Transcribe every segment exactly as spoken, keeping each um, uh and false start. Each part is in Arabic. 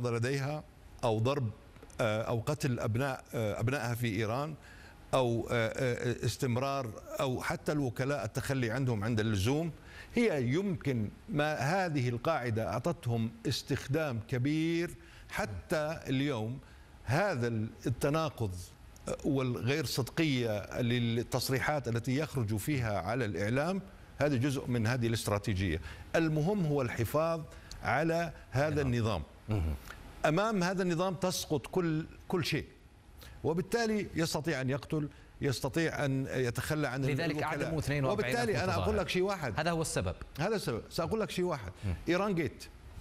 النهضة لديها أو ضرب أو قتل أبناء أبنائها في إيران أو استمرار أو حتى الوكلاء التخلي عندهم عند اللزوم، هي يمكن ما هذه القاعدة أعطتهم استخدام كبير حتى اليوم. هذا التناقض والغير صدقية للتصريحات التي يخرج فيها على الإعلام هذا جزء من هذه الاستراتيجية. المهم هو الحفاظ على هذا النظام. أمام هذا النظام تسقط كل كل شيء، وبالتالي يستطيع أن يقتل، يستطيع أن يتخلى عن لذلك أعدموا اثنين وأربعين. وبالتالي أنا أقول لك شيء واحد، هذا هو السبب. هذا السبب. سأقول لك شيء واحد، إيران جيت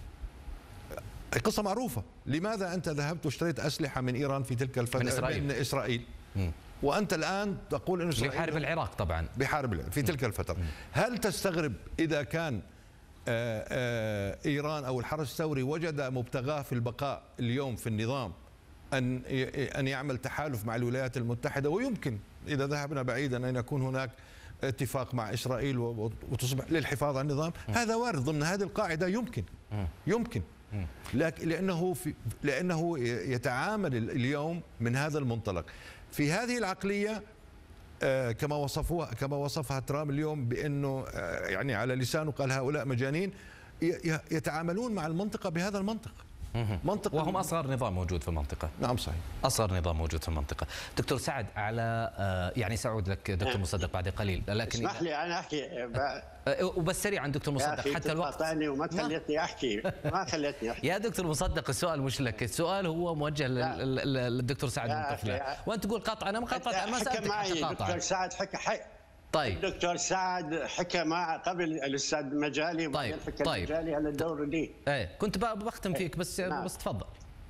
قصة معروفة. لماذا أنت ذهبت واشتريت أسلحة من إيران في تلك الفترة من إسرائيل, من إسرائيل؟ وأنت الآن تقول إنه إسرائيل بيحارب العراق طبعا، بيحارب في تلك الفترة. هل تستغرب إذا كان آآ آآ إيران أو الحرس الثوري وجد مبتغاه في البقاء اليوم في النظام أن أن يعمل تحالف مع الولايات المتحدة، ويمكن إذا ذهبنا بعيدا أن يكون هناك اتفاق مع إسرائيل وتصبح للحفاظ على النظام؟ هذا وارد ضمن هذه القاعدة، يمكن يمكن لكن لأنه في لأنه يتعامل اليوم من هذا المنطلق في هذه العقلية كما وصفوها كما وصفها ترامب اليوم بأنه يعني على لسانه قال هؤلاء مجانين. يتعاملون مع المنطقة بهذا المنطق، منطقة وهم أصغر نظام موجود في المنطقة. نعم صحيح، أصغر نظام موجود في المنطقة. دكتور سعد، على يعني سأعود لك دكتور مصدق بعد قليل، لكن اسمح لي أنا أحكي وبس سريعا دكتور مصدق حتى الوقت وما خليتني أحكي ما خليتني أحكي يا دكتور مصدق السؤال مش لك، السؤال هو موجه للدكتور سعد من طفلة، وأنت تقول قطع. أنا ما قطعت، ما سألتك حتى قاطع. دكتور سعد حكى حي طيب الدكتور سعد حكى مع قبل الاستاذ مجالي. طيب حكى طيب مجالي على الدور دي. ايه كنت بختم فيك بس نعم. بس تفضل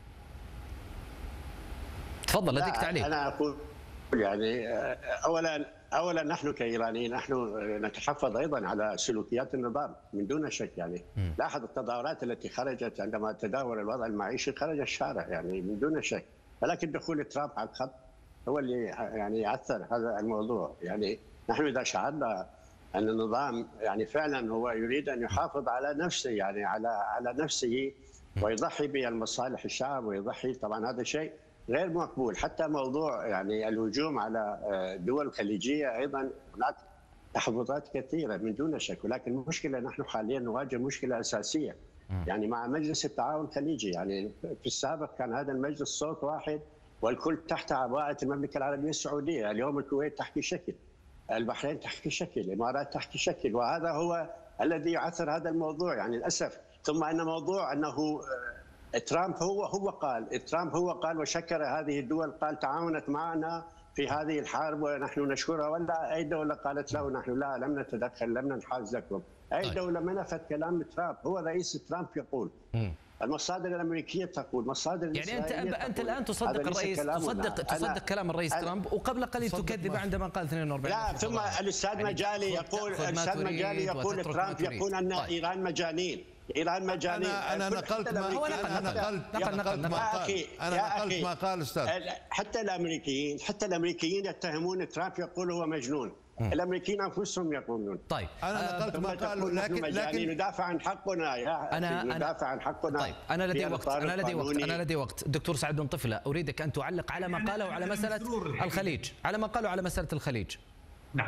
تفضل لديك تعليق. انا اقول يعني اولا اولا نحن كايرانيين نحن نتحفظ ايضا على سلوكيات النظام من دون شك. يعني م. لاحظ التظاهرات التي خرجت عندما تداول الوضع المعيشي، خرج الشارع يعني من دون شك، ولكن دخول ترامب على الخط هو اللي يعني يعثر هذا الموضوع. يعني نحن إذا شعرنا أن النظام يعني فعلا هو يريد أن يحافظ على نفسه، يعني على على نفسه ويضحي بالمصالح الشعب ويضحي، طبعا هذا شيء غير مقبول. حتى موضوع يعني الهجوم على دول خليجية أيضا هناك تحفظات كثيرة من دون شك، ولكن المشكلة نحن حاليا نواجه مشكلة أساسية يعني مع مجلس التعاون الخليجي. يعني في السابق كان هذا المجلس صوت واحد والكل تحت عباءة المملكة العربية السعودية. اليوم الكويت تحكي شكل، البحرين تحكي شكل، الامارات تحكي شكل، وهذا هو الذي يعثر هذا الموضوع يعني للاسف. ثم ان موضوع انه ترامب هو هو قال ترامب هو قال وشكر هذه الدول، قال تعاونت معنا في هذه الحرب ونحن نشكرها، ولا اي دوله قالت له نحن لا لم نتدخل لم ننحاز لكم. اي دوله منفت كلام ترامب. هو رئيس ترامب يقول، المصادر الامريكيه تقول، مصادر يعني انت انت الان تصدق الرئيس، تصدق تصدق كلام الرئيس ترامب، وقبل قليل تكذب عندما قال اثنين وأربعين. لا ثم الاستاذ مجالي يقول الاستاذ مجالي يقول ترامب يقول ان ايران مجانين، ايران مجانين. انا انا نقلت ما هو انا نقلت نقل نقل ما قال انا نقلت ما قال استاذ. حتى الامريكيين حتى الامريكيين يتهمون ترامب يقول هو مجنون. الامريكيين انفسهم يقولون. طيب انا نقلت ما قال، لكن لكن ندافع عن حقنا يا انا ندافع عن حقنا. طيب انا لدي وقت انا لدي وقت انا لدي وقت دكتور سعد بن طفله، اريدك ان تعلق على ما قاله على مساله الخليج، على ما قاله على مساله الخليج. نعم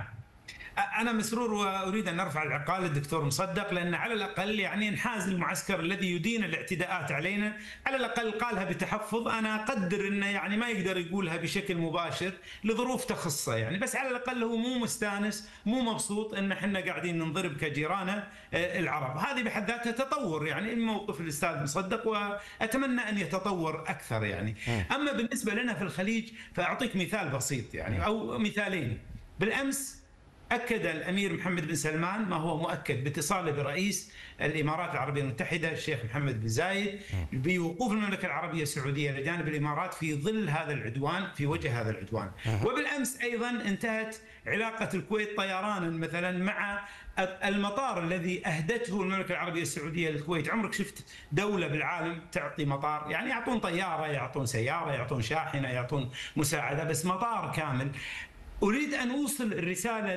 أنا مسرور وأريد أن نرفع العقال للدكتور مصدق، لأن على الأقل يعني انحاز المعسكر الذي يدين الاعتداءات علينا، على الأقل قالها بتحفظ. أنا أقدر أنه يعني ما يقدر يقولها بشكل مباشر لظروف تخصه يعني، بس على الأقل هو مو مستانس مو مبسوط أن احنا قاعدين ننضرب كجيرانه العرب. هذه بحد ذاتها تطور يعني من موقف الأستاذ مصدق، وأتمنى أن يتطور أكثر يعني. أما بالنسبة لنا في الخليج فأعطيك مثال بسيط يعني أو مثالين. بالأمس أكد الأمير محمد بن سلمان ما هو مؤكد باتصاله برئيس الإمارات العربية المتحدة الشيخ محمد بن زايد بوقوف المملكة العربية السعودية لجانب الإمارات في ظل هذا العدوان، في وجه هذا العدوان. وبالأمس أيضا انتهت علاقة الكويت طيرانا مثلا مع المطار الذي أهدته المملكة العربية السعودية للكويت. عمرك شفت دولة بالعالم تعطي مطار؟ يعني يعطون طيارة، يعطون سيارة، يعطون شاحنة، يعطون مساعدة، بس مطار كامل. أريد أن أوصل الرسالة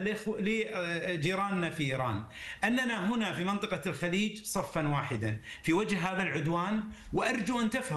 لجيراننا في إيران أننا هنا في منطقة الخليج صفا واحدا في وجه هذا العدوان، وأرجو أن تفهم